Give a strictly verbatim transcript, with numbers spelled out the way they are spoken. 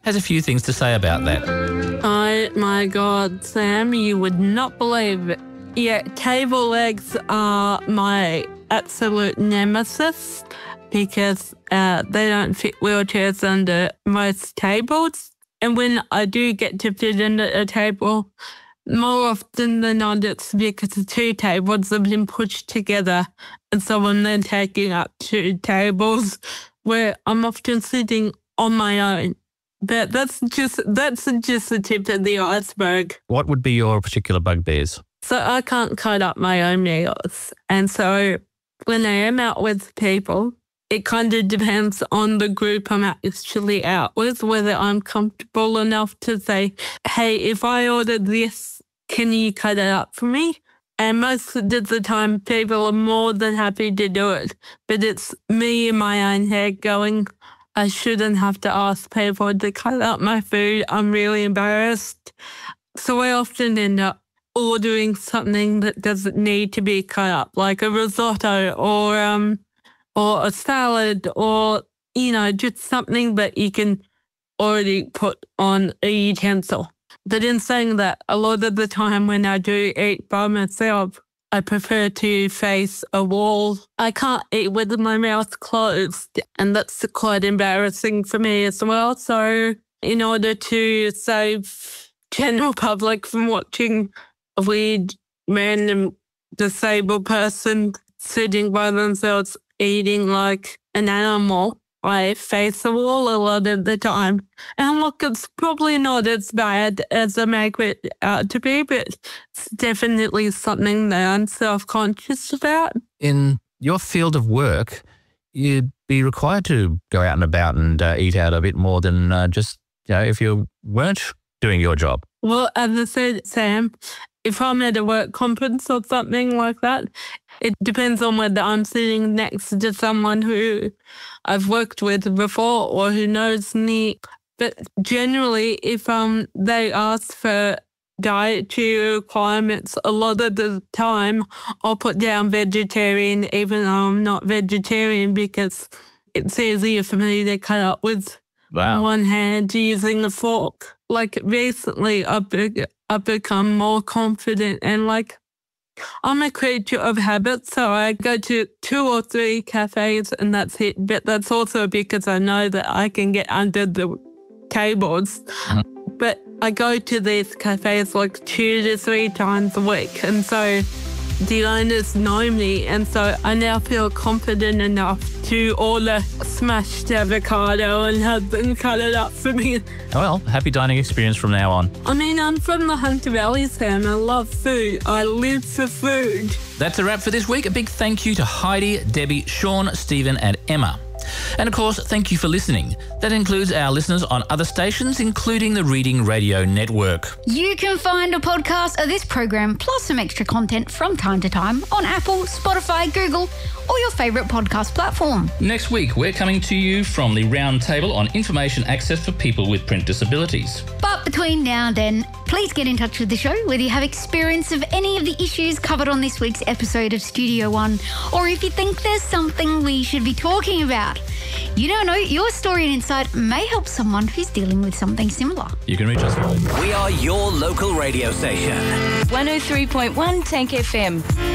has a few things to say about that. Oh my God, Sam, you would not believe it. Yeah, table legs are my absolute nemesis because uh, they don't fit wheelchairs under most tables. And when I do get to fit into a table, more often than not, it's because the two tables have been pushed together. And so I'm then taking up two tables where I'm often sitting on my own. But that's just that's just the tip of the iceberg. What would be your particular bugbears? So I can't cut up my own meals. And so when I am out with people, it kind of depends on the group I'm actually out with, whether I'm comfortable enough to say, hey, if I ordered this, can you cut it up for me? And most of the time, people are more than happy to do it. But it's me in my own head going, I shouldn't have to ask people to cut up my food. I'm really embarrassed. So I often end up ordering something that doesn't need to be cut up, like a risotto or um or a salad or, you know, just something that you can already put on a utensil. But in saying that, a lot of the time when I do eat by myself, I prefer to face a wall. I can't eat with my mouth closed, and that's quite embarrassing for me as well. So in order to save general public from watching a weird, random, disabled person sitting by themselves eating like an animal, I face a wall a lot of the time. And look, it's probably not as bad as I make it out to be, but it's definitely something that I'm self-conscious about. In your field of work, you'd be required to go out and about and uh, eat out a bit more than uh, just, you know, if you weren't doing your job. Well, as I said, Sam, if I'm at a work conference or something like that, it depends on whether I'm sitting next to someone who I've worked with before or who knows me. But generally, if um they ask for dietary requirements, a lot of the time I'll put down vegetarian even though I'm not vegetarian because it's easier for me to cut up with Wow. one hand using a fork. Like recently, I've, be- I've become more confident and like I'm a creature of habit, so I go to two or three cafes and that's it. But that's also because I know that I can get under the tables. Mm-hmm. But I go to these cafes like two to three times a week, and so the owners know me, and so I now feel confident enough to order smashed avocado and have them cut it up for me. Well, happy dining experience from now on. I mean, I'm from the Hunter Valley, Sam. I love food. I live for food. That's a wrap for this week. A big thank you to Heidi, Debbie, Sean, Stephen and Emma. And of course, thank you for listening. That includes our listeners on other stations, including the Reading Radio Network. You can find a podcast of this program plus some extra content from time to time on Apple, Spotify, Google, or your favourite podcast platform. Next week, we're coming to you from the Round Table on Information Access for People with Print Disabilities. But between now and then, please get in touch with the show whether you have experience of any of the issues covered on this week's episode of Studio One, or if you think there's something we should be talking about. You don't know, your story and insight may help someone who's dealing with something similar. You can reach us. We are your local radio station. one oh three point one Tank F M.